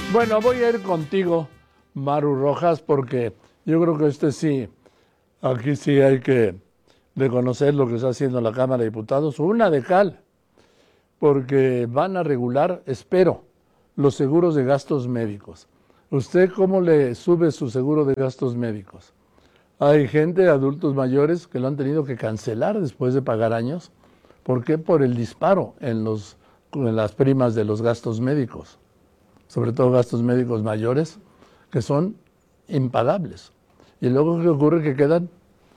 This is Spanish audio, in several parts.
Bueno, voy a ir contigo, Maru Rojas, porque yo creo que aquí sí hay que reconocer lo que está haciendo la Cámara de Diputados, una de cal, porque van a regular, espero, los seguros de gastos médicos. ¿Usted cómo le sube su seguro de gastos médicos? Hay gente, adultos mayores, que lo han tenido que cancelar después de pagar años. ¿Por qué? Por el disparo en las primas de los gastos médicos, sobre todo gastos médicos mayores, que son impagables. Y luego, ¿qué ocurre? Que quedan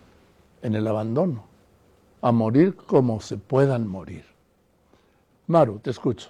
en el abandono, a morir como se puedan morir. Maru, te escucho.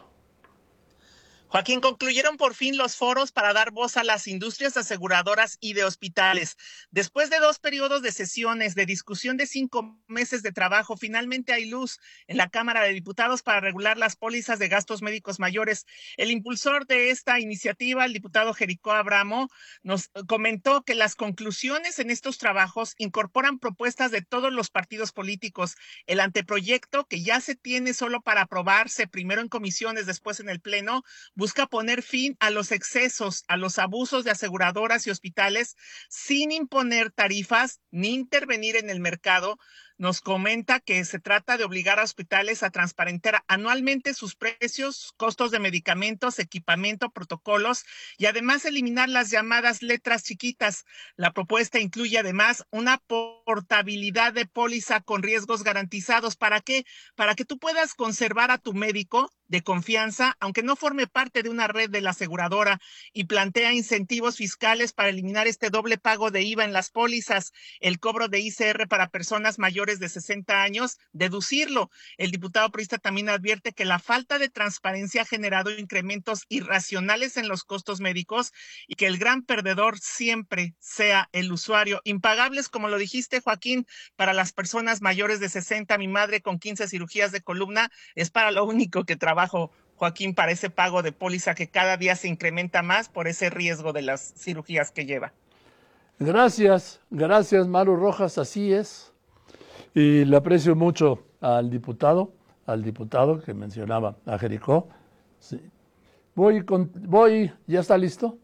Joaquín, concluyeron por fin los foros para dar voz a las industrias aseguradoras y de hospitales. Después de 2 periodos de sesiones, de discusión de 5 meses de trabajo, finalmente hay luz en la Cámara de Diputados para regular las pólizas de gastos médicos mayores. El impulsor de esta iniciativa, el diputado Jericó Abramo, nos comentó que las conclusiones en estos trabajos incorporan propuestas de todos los partidos políticos. El anteproyecto, que ya se tiene solo para aprobarse primero en comisiones, después en el Pleno, busca poner fin a los excesos, a los abusos de aseguradoras y hospitales sin imponer tarifas ni intervenir en el mercado. Nos comenta que se trata de obligar a hospitales a transparentar anualmente sus precios, costos de medicamentos, equipamiento, protocolos y además eliminar las llamadas letras chiquitas. La propuesta incluye además una portabilidad de póliza con riesgos garantizados. ¿Para qué? Para que tú puedas conservar a tu médico de confianza, aunque no forme parte de una red de la aseguradora, y plantea incentivos fiscales para eliminar este doble pago de IVA en las pólizas, el cobro de ICR para personas mayores de 60 años, deducirlo. El diputado priista también advierte que la falta de transparencia ha generado incrementos irracionales en los costos médicos y que el gran perdedor siempre sea el usuario. Impagables, como lo dijiste, Joaquín, para las personas mayores de 60, mi madre con 15 cirugías de columna, es para lo único que trabajo, Joaquín, para ese pago de póliza que cada día se incrementa más por ese riesgo de las cirugías que lleva. Gracias, Maru Rojas, así es. Y le aprecio mucho al diputado que mencionaba, a Jericó. Sí. ¿Ya está listo?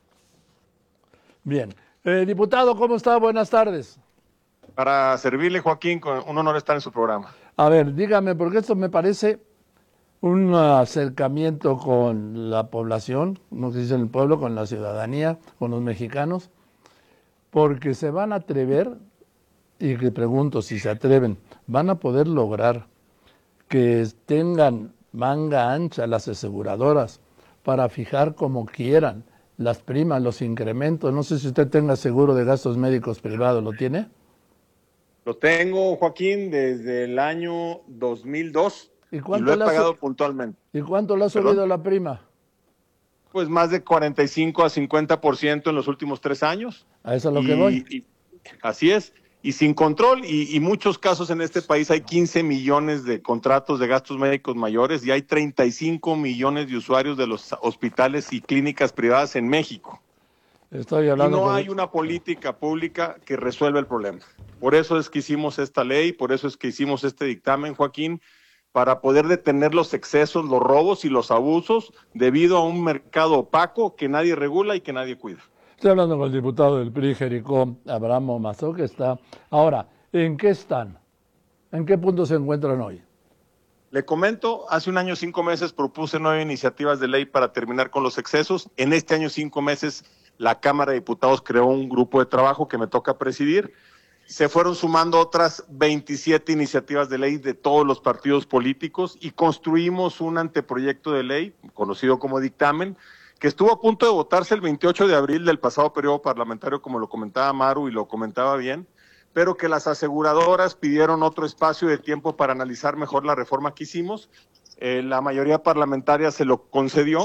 Bien. Diputado, ¿cómo está? Buenas tardes. Para servirle, Joaquín, un honor estar en su programa. A ver, dígame, porque esto me parece un acercamiento con la población, no se dice en el pueblo, con la ciudadanía, con los mexicanos, porque se van a atrever, y que pregunto si se atreven, van a poder lograr que tengan manga ancha las aseguradoras para fijar como quieran las primas, los incrementos. No sé si usted tenga seguro de gastos médicos privados, ¿lo tiene? Lo tengo, Joaquín, desde el año 2002 y lo he pagado puntualmente. ¿Y cuánto le ha subido la prima? Pues más de 45 a 50% en los últimos 3 años. A eso es lo que voy. Así es. Y sin control, y muchos casos en este país hay 15 millones de contratos de gastos médicos mayores y hay 35 millones de usuarios de los hospitales y clínicas privadas en México. Estoy hablando y no hay una política pública que resuelva el problema. Por eso es que hicimos esta ley, por eso es que hicimos este dictamen, Joaquín, para poder detener los excesos, los robos y los abusos debido a un mercado opaco que nadie regula y que nadie cuida. Estoy hablando con el diputado del PRI, Jericó Abramo Mazó, que está. Ahora, ¿en qué están? ¿En qué punto se encuentran hoy? Le comento, hace 1 año 5 meses propuse 9 iniciativas de ley para terminar con los excesos. En este año 5 meses la Cámara de Diputados creó un grupo de trabajo que me toca presidir. Se fueron sumando otras 27 iniciativas de ley de todos los partidos políticos y construimos un anteproyecto de ley, conocido como dictamen, que estuvo a punto de votarse el 28 de abril del pasado periodo parlamentario, como lo comentaba Maru y lo comentaba bien, pero que las aseguradoras pidieron otro espacio de tiempo para analizar mejor la reforma que hicimos. La mayoría parlamentaria se lo concedió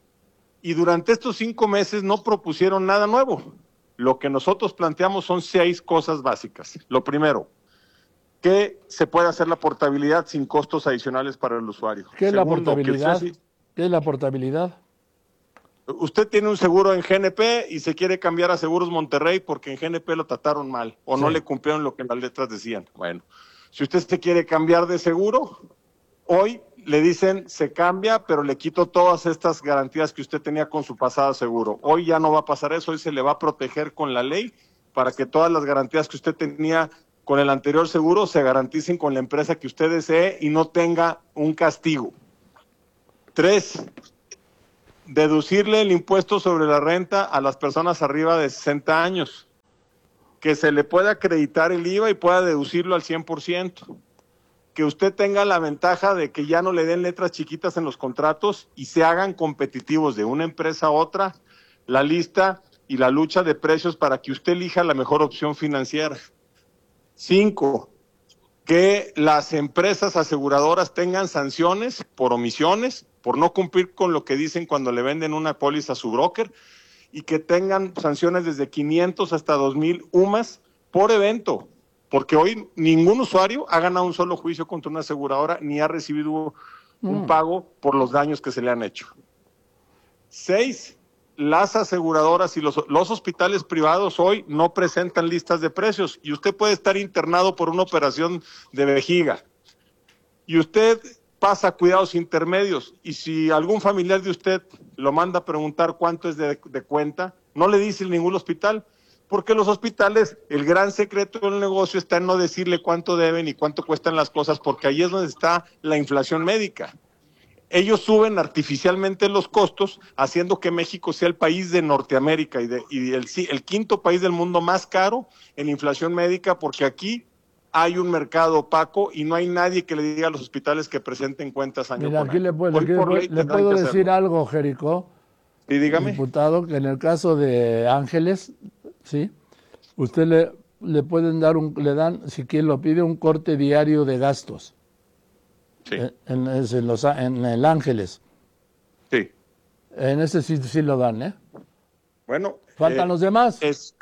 y durante estos 5 meses no propusieron nada nuevo. Lo que nosotros planteamos son 6 cosas básicas. Lo primero, que se puede hacer la portabilidad sin costos adicionales para el usuario. ¿Qué es la portabilidad? ¿Qué es la portabilidad? Usted tiene un seguro en GNP y se quiere cambiar a Seguros Monterrey porque en GNP lo trataron mal o no le cumplieron lo que las letras decían. Bueno, si usted se quiere cambiar de seguro, hoy le dicen, se cambia, pero le quito todas estas garantías que usted tenía con su pasado seguro. Hoy ya no va a pasar eso, hoy se le va a proteger con la ley para que todas las garantías que usted tenía con el anterior seguro se garanticen con la empresa que usted desee y no tenga un castigo. 3, deducirle el impuesto sobre la renta a las personas arriba de 60 años, que se le pueda acreditar el IVA y pueda deducirlo al 100%. Que usted tenga la ventaja de que ya no le den letras chiquitas en los contratos y se hagan competitivos de una empresa a otra, la lista y la lucha de precios para que usted elija la mejor opción financiera. 5, que las empresas aseguradoras tengan sanciones por omisiones, por no cumplir con lo que dicen cuando le venden una póliza a su broker, y que tengan sanciones desde 500 hasta 2,000 UMAS por evento. Porque hoy ningún usuario ha ganado un solo juicio contra una aseguradora ni ha recibido un pago por los daños que se le han hecho. 6, las aseguradoras y los hospitales privados hoy no presentan listas de precios y usted puede estar internado por una operación de vejiga y usted pasa a cuidados intermedios y si algún familiar de usted lo manda a preguntar cuánto es de cuenta, no le dice ningún hospital. Porque los hospitales, el gran secreto del negocio está en no decirle cuánto deben y cuánto cuestan las cosas, porque ahí es donde está la inflación médica. Ellos suben artificialmente los costos, haciendo que México sea el país de Norteamérica y el quinto país del mundo más caro en inflación médica, porque aquí hay un mercado opaco y no hay nadie que le diga a los hospitales que presenten cuentas año Mira, con aquí año. le puedo decir algo, Jerico, sí, dígame. Diputado, que en el caso de Ángeles, ¿sí? Usted le pueden dar le dan, si quien lo pide, un corte diario de gastos. Sí. En el Ángeles. Sí. En ese sí lo dan, ¿eh? Bueno. ¿Faltan los demás?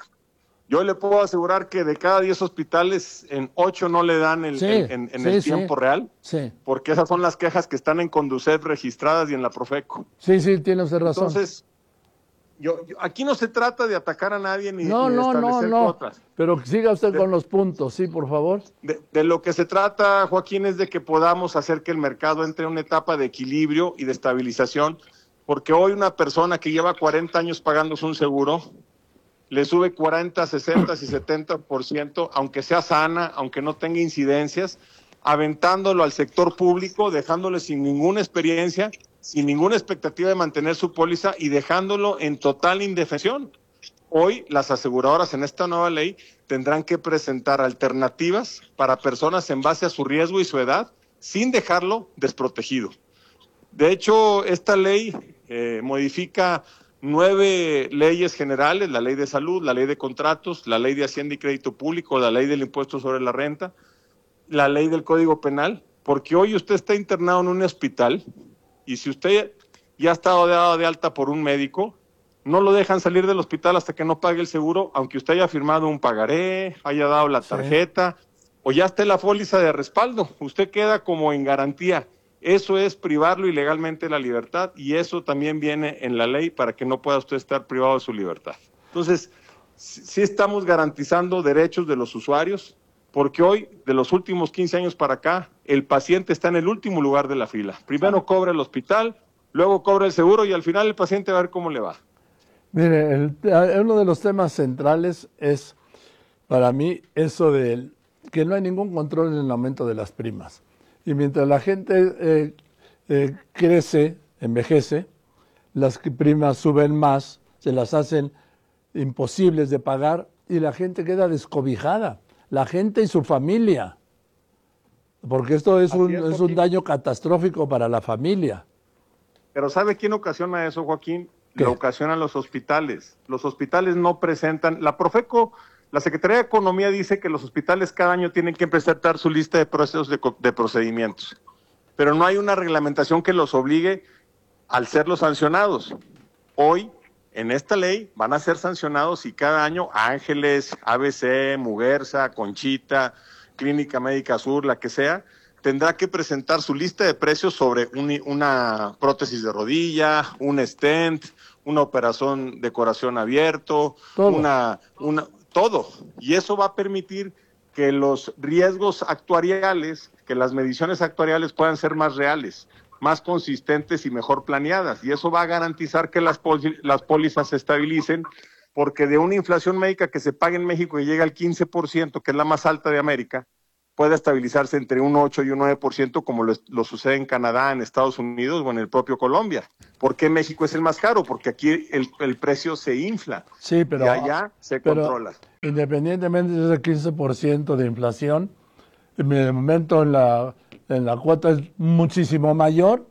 Yo le puedo asegurar que de cada 10 hospitales, en 8 no le dan el tiempo real. Sí. Porque esas son las quejas que están en Conducef registradas y en la Profeco. Sí, tiene usted razón. Entonces, yo aquí no se trata de atacar a nadie ni de establecer cuotas. Pero siga usted con los puntos, sí, por favor. De lo que se trata, Joaquín, es de que podamos hacer que el mercado entre en una etapa de equilibrio y de estabilización, porque hoy una persona que lleva 40 años pagándose un seguro, le sube 40, 60 y 70%, aunque sea sana, aunque no tenga incidencias, aventándolo al sector público, dejándole sin ninguna experiencia, sin ninguna expectativa de mantener su póliza y dejándolo en total indefensión. Hoy las aseguradoras en esta nueva ley tendrán que presentar alternativas para personas en base a su riesgo y su edad, sin dejarlo desprotegido. De hecho, esta ley modifica 9 leyes generales: la ley de salud, la ley de contratos, la ley de Hacienda y Crédito Público, la ley del impuesto sobre la renta, la ley del Código Penal, porque hoy usted está internado en un hospital y si usted ya ha estado dado de alta por un médico, no lo dejan salir del hospital hasta que no pague el seguro, aunque usted haya firmado un pagaré, haya dado la tarjeta, o ya esté la póliza de respaldo. Usted queda como en garantía. Eso es privarlo ilegalmente de la libertad y eso también viene en la ley para que no pueda usted estar privado de su libertad. Entonces, sí estamos garantizando derechos de los usuarios, porque hoy, de los últimos 15 años para acá, el paciente está en el último lugar de la fila. Primero cobra el hospital, luego cobra el seguro y al final el paciente va a ver cómo le va. Mire, uno de los temas centrales es, para mí, eso de que no hay ningún control en el aumento de las primas. Y mientras la gente crece, envejece, las primas suben más, se las hacen imposibles de pagar y la gente queda descobijada. La gente y su familia, porque esto es un daño catastrófico para la familia. Pero ¿sabe quién ocasiona eso, Joaquín? ¿Qué? Lo ocasionan los hospitales. Los hospitales no presentan, la Profeco, la Secretaría de Economía dice que los hospitales cada año tienen que presentar su lista de procesos de procedimientos, pero no hay una reglamentación que los obligue al ser los sancionados. Hoy, en esta ley, van a ser sancionados y cada año Ángeles, ABC, Muguerza, Conchita, Clínica Médica Sur, la que sea, tendrá que presentar su lista de precios sobre una prótesis de rodilla, un stent, una operación de corazón abierto, todo. Y eso va a permitir que los riesgos actuariales, que las mediciones actuariales puedan ser más reales, más consistentes y mejor planeadas. Y eso va a garantizar que las pólizas se estabilicen, porque de una inflación médica que se paga en México y llega al 15%, que es la más alta de América, puede estabilizarse entre un 8 y un 9%, como lo sucede en Canadá, en Estados Unidos o en el propio Colombia. ¿Por qué México es el más caro? Porque aquí el precio se infla, Sí, pero, y allá se controla. Independientemente de ese 15% de inflación, mi momento en la cuota es muchísimo mayor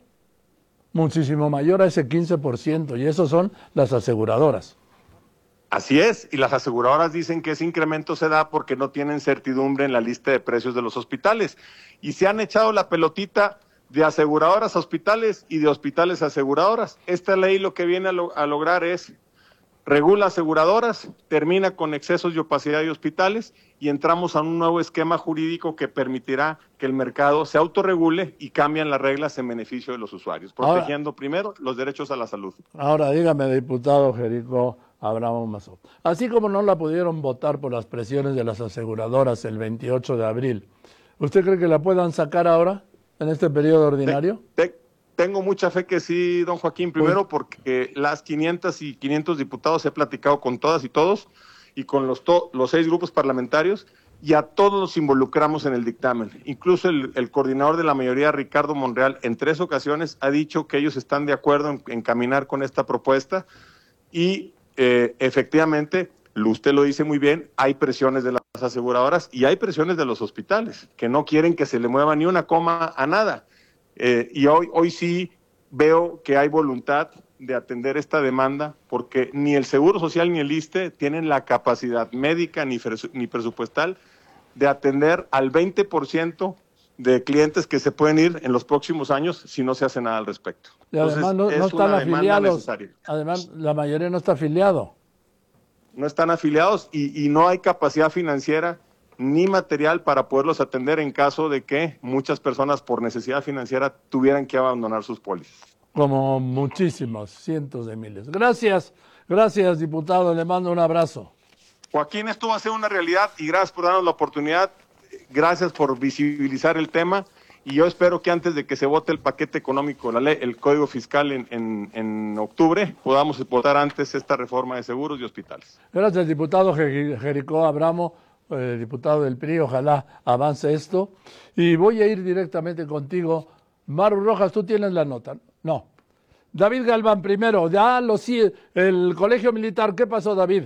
a ese 15%, y eso son las aseguradoras. Así es, y las aseguradoras dicen que ese incremento se da porque no tienen certidumbre en la lista de precios de los hospitales, y se han echado la pelotita de aseguradoras a hospitales y de hospitales a aseguradoras. Esta ley lo que viene a lograr es regula aseguradoras, termina con excesos de opacidad de hospitales, y entramos a un nuevo esquema jurídico que permitirá que el mercado se autorregule y cambian las reglas en beneficio de los usuarios, protegiendo primero los derechos a la salud. Ahora, dígame, diputado Jerico Abramo Mazo, así como no la pudieron votar por las presiones de las aseguradoras el 28 de abril, ¿usted cree que la puedan sacar ahora, en este periodo ordinario? Tengo mucha fe que sí, don Joaquín, primero porque las 500 y 500 diputados he platicado con todas y todos, y con los 6 grupos parlamentarios, y a todos los involucramos en el dictamen. Incluso el coordinador de la mayoría, Ricardo Monreal, en 3 ocasiones ha dicho que ellos están de acuerdo en caminar con esta propuesta, y efectivamente, usted lo dice muy bien, hay presiones de las aseguradoras y hay presiones de los hospitales, que no quieren que se le mueva ni una coma a nada. Y hoy sí veo que hay voluntad de atender esta demanda, porque ni el Seguro Social ni el ISSSTE tienen la capacidad médica ni presupuestal de atender al 20% de clientes que se pueden ir en los próximos años si no se hace nada al respecto. Y además entonces, no están afiliados. Necesaria. Además, la mayoría no está afiliado. No están afiliados y no hay capacidad financiera ni material para poderlos atender en caso de que muchas personas por necesidad financiera tuvieran que abandonar sus pólizas. Como muchísimos, cientos de miles. Gracias, diputado, le mando un abrazo. Joaquín, esto va a ser una realidad y gracias por darnos la oportunidad, gracias por visibilizar el tema, y yo espero que antes de que se vote el paquete económico, la ley, el Código Fiscal en octubre, podamos votar antes esta reforma de seguros y hospitales. Gracias, diputado Jerico Abramo, diputado del PRI, ojalá avance esto. Y voy a ir directamente contigo. Maru Rojas, tú tienes la nota. No. David Galván primero. Ya el Colegio Militar. ¿Qué pasó, David?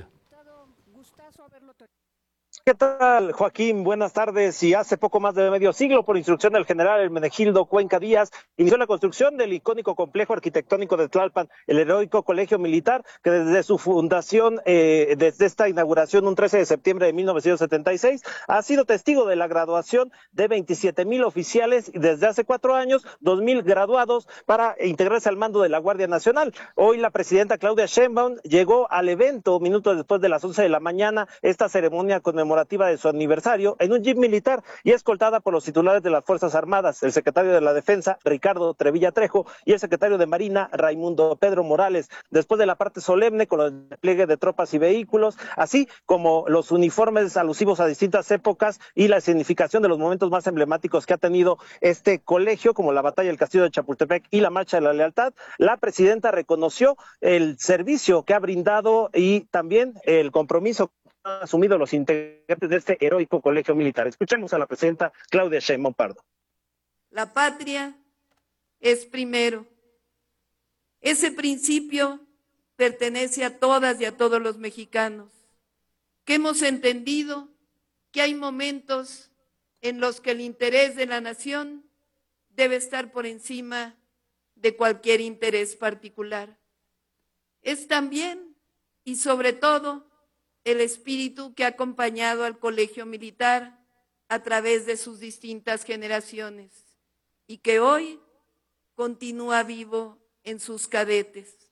¿Qué tal, Joaquín? Buenas tardes. Y hace poco más de medio siglo, por instrucción del general Hermenegildo Cuenca Díaz, inició la construcción del icónico complejo arquitectónico de Tlalpan, el heroico Colegio Militar, que desde su fundación, desde esta inauguración un 13 de septiembre de 1976, ha sido testigo de la graduación de 27,000 oficiales y desde hace 4 años, 2,000 graduados para integrarse al mando de la Guardia Nacional. Hoy la presidenta Claudia Sheinbaum llegó al evento minutos después de las 11 de la mañana, esta ceremonia conmemorativa de su aniversario, en un jeep militar y escoltada por los titulares de las Fuerzas Armadas, el secretario de la Defensa, Ricardo Trevilla Trejo, y el secretario de Marina, Raimundo Pedro Morales. Después de la parte solemne con el despliegue de tropas y vehículos, así como los uniformes alusivos a distintas épocas y la significación de los momentos más emblemáticos que ha tenido este colegio, como la batalla del Castillo de Chapultepec y la Marcha de la Lealtad, la presidenta reconoció el servicio que ha brindado y también el compromiso asumido los integrantes de este heroico colegio militar. Escuchemos a la presidenta Claudia Sheinbaum Pardo. La patria es primero. Ese principio pertenece a todas y a todos los mexicanos, que hemos entendido que hay momentos en los que el interés de la nación debe estar por encima de cualquier interés particular. Es también y sobre todo el espíritu que ha acompañado al Colegio Militar a través de sus distintas generaciones y que hoy continúa vivo en sus cadetes.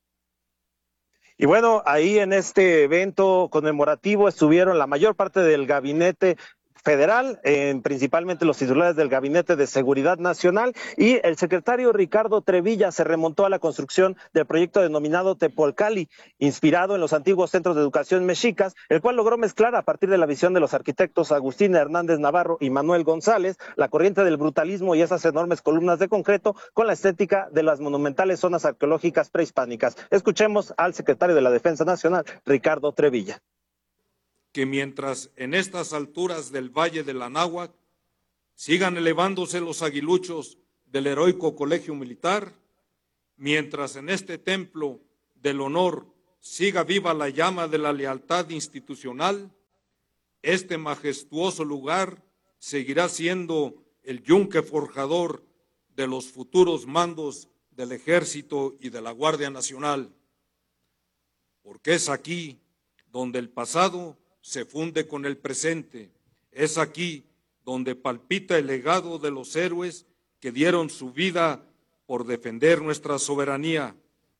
Y bueno, ahí en este evento conmemorativo estuvieron la mayor parte del gabinete federal, principalmente los titulares del Gabinete de Seguridad Nacional, y el secretario Ricardo Trevilla se remontó a la construcción del proyecto denominado Tepolcali, inspirado en los antiguos centros de educación mexicas, el cual logró mezclar a partir de la visión de los arquitectos Agustín Hernández Navarro y Manuel González la corriente del brutalismo y esas enormes columnas de concreto con la estética de las monumentales zonas arqueológicas prehispánicas. Escuchemos al secretario de la Defensa Nacional, Ricardo Trevilla. Que mientras en estas alturas del Valle del Anáhuac sigan elevándose los aguiluchos del heroico Colegio Militar, mientras en este templo del honor siga viva la llama de la lealtad institucional, este majestuoso lugar seguirá siendo el yunque forjador de los futuros mandos del Ejército y de la Guardia Nacional, porque es aquí donde el pasado se funde con el presente. Es aquí donde palpita el legado de los héroes que dieron su vida por defender nuestra soberanía.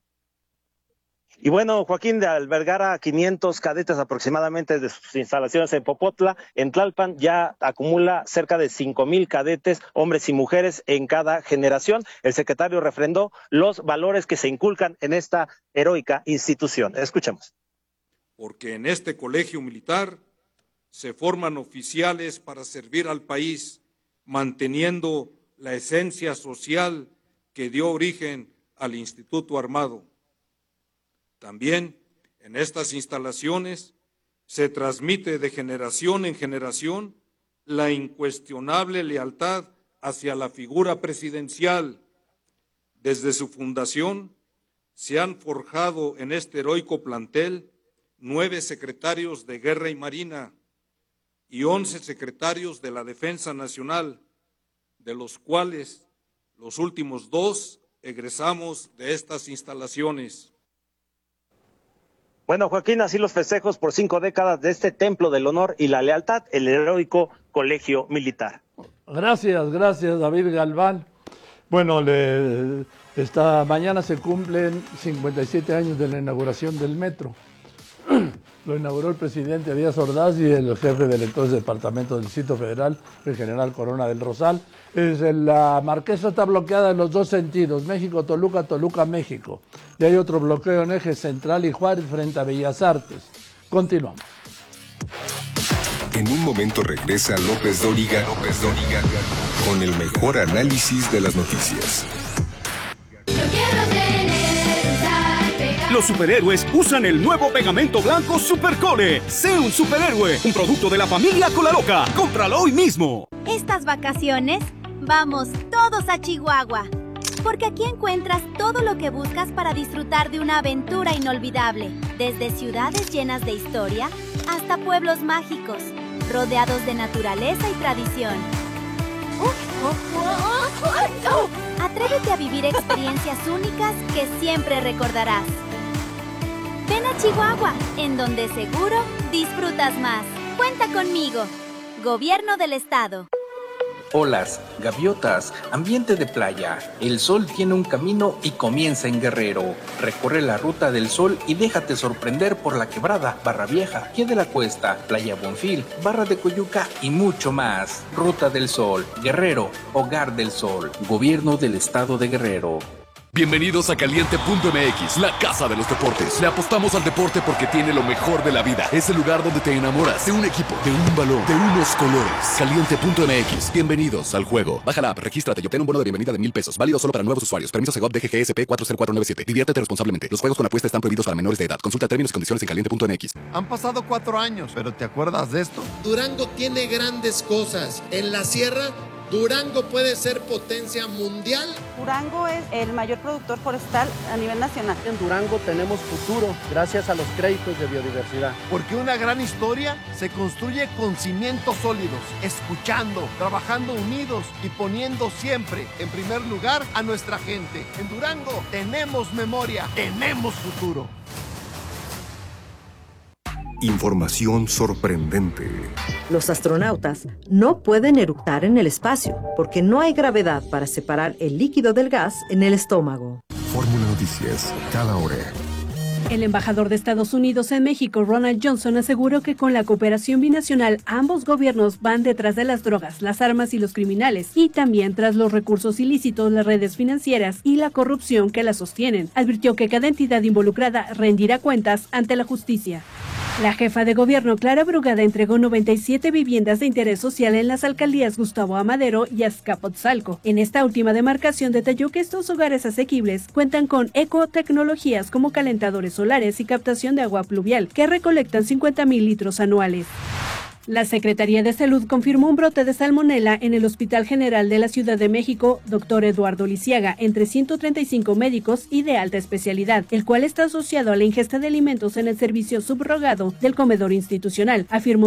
Y bueno, Joaquín, de albergar a 500 cadetes aproximadamente de sus instalaciones en Popotla, en Tlalpan ya acumula cerca de 5,000 cadetes, hombres y mujeres en cada generación. El secretario refrendó los valores que se inculcan en esta heroica institución. Escuchemos. Porque en este colegio militar se forman oficiales para servir al país, manteniendo la esencia social que dio origen al Instituto Armado. También en estas instalaciones se transmite de generación en generación la incuestionable lealtad hacia la figura presidencial. Desde su fundación se han forjado en este heroico plantel 9 secretarios de Guerra y Marina y 11 secretarios de la Defensa Nacional, de los cuales los últimos 2 egresamos de estas instalaciones. Bueno, Joaquín, así los festejos por 5 décadas de este templo del honor y la lealtad, el heroico Colegio Militar. Gracias, David Galván. Bueno, mañana se cumplen 57 años de la inauguración del metro. Lo inauguró el presidente Díaz Ordaz y el jefe del entonces Departamento del Distrito Federal, el general Corona del Rosal. La Marquesa está bloqueada en los 2 sentidos, México-Toluca, Toluca-México. Y hay otro bloqueo en eje central y Juárez frente a Bellas Artes. Continuamos. En un momento regresa López Dóriga con el mejor análisis de las noticias. Los superhéroes usan el nuevo pegamento blanco Supercole. Sé un superhéroe, un producto de la familia Colaloca. Cómpralo hoy mismo. Estas vacaciones, vamos todos a Chihuahua. Porque aquí encuentras todo lo que buscas para disfrutar de una aventura inolvidable. Desde ciudades llenas de historia hasta pueblos mágicos, rodeados de naturaleza y tradición. Atrévete a vivir experiencias únicas que siempre recordarás. Ven a Chihuahua, en donde seguro disfrutas más. Cuenta conmigo. Gobierno del Estado. Olas, gaviotas, ambiente de playa. El sol tiene un camino y comienza en Guerrero. Recorre la ruta del sol y déjate sorprender por La Quebrada, Barra Vieja, Pie de la Cuesta, Playa Bonfil, Barra de Coyuca y mucho más. Ruta del Sol, Guerrero, Hogar del Sol. Gobierno del Estado de Guerrero. Bienvenidos a Caliente.mx, la casa de los deportes. Le apostamos al deporte porque tiene lo mejor de la vida. Es el lugar donde te enamoras de un equipo, de un balón, de unos colores. Caliente.mx. Bienvenidos al juego. Baja la app, regístrate y obtén un bono de bienvenida de $1,000. Válido solo para nuevos usuarios. Permiso Segov DGGSP 40497. Diviértete responsablemente. Los juegos con apuesta están prohibidos para menores de edad. Consulta términos y condiciones en Caliente.mx. Han pasado 4 años, pero ¿te acuerdas de esto? Durango tiene grandes cosas. En la sierra, Durango puede ser potencia mundial. Durango es el mayor productor forestal a nivel nacional. En Durango tenemos futuro gracias a los créditos de biodiversidad. Porque una gran historia se construye con cimientos sólidos, escuchando, trabajando unidos y poniendo siempre en primer lugar a nuestra gente. En Durango tenemos memoria, tenemos futuro. Información sorprendente. Los astronautas no pueden eructar en el espacio porque no hay gravedad para separar el líquido del gas en el estómago. Fórmula Noticias, cada hora. El embajador de Estados Unidos en México, Ronald Johnson, aseguró que con la cooperación binacional ambos gobiernos van detrás de las drogas, las armas y los criminales, y también tras los recursos ilícitos, las redes financieras y la corrupción que las sostienen. Advirtió que cada entidad involucrada rendirá cuentas ante la justicia. La jefa de gobierno, Clara Brugada, entregó 97 viviendas de interés social en las alcaldías Gustavo Amadero y Azcapotzalco. En esta última demarcación detalló que estos hogares asequibles cuentan con ecotecnologías como calentadores solares y captación de agua pluvial, que recolectan 50,000 litros anuales. La Secretaría de Salud confirmó un brote de salmonela en el Hospital General de la Ciudad de México, Dr. Eduardo Lisiaga, entre 135 médicos y de alta especialidad, el cual está asociado a la ingesta de alimentos en el servicio subrogado del comedor institucional, afirmó